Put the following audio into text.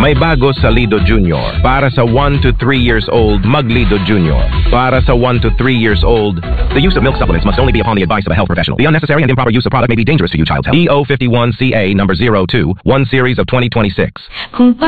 May bago sa Lido Junior. Para sa 1 to 3 years old, mag-Lido Junior. Para sa 1 to 3 years old, the use of milk supplements must only be upon the advice of a health professional. The unnecessary and improper use of product may be dangerous to your child's health. EO51CA number 02, 1 series of 2026.